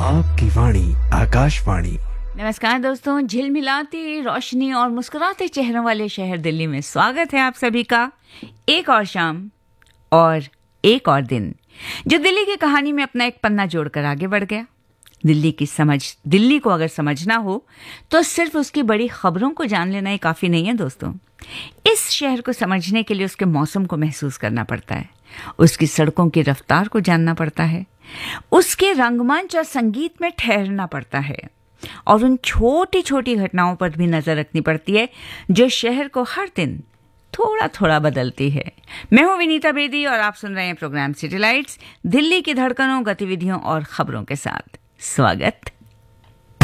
आपकी वाणी आकाशवाणी। नमस्कार दोस्तों, झिलमिलाती रोशनी और मुस्कुराते चेहरों वाले शहर दिल्ली में स्वागत है आप सभी का। एक और शाम और एक और दिन जो दिल्ली की कहानी में अपना एक पन्ना जोड़कर आगे बढ़ गया। दिल्ली को अगर समझना हो तो सिर्फ उसकी बड़ी खबरों को जान लेना ही काफी नहीं है दोस्तों। इस शहर को समझने के लिए उसके मौसम को महसूस करना पड़ता है, उसकी सड़कों की रफ्तार को जानना पड़ता है, उसके रंगमंच और संगीत में ठहरना पड़ता है और उन छोटी छोटी घटनाओं पर भी नजर रखनी पड़ती है जो शहर को हर दिन थोड़ा थोड़ा बदलती है। मैं हूं विनीता बेदी और आप सुन रहे हैं प्रोग्राम सिटी लाइट्स, दिल्ली की धड़कनों, गतिविधियों और खबरों के साथ। स्वागत।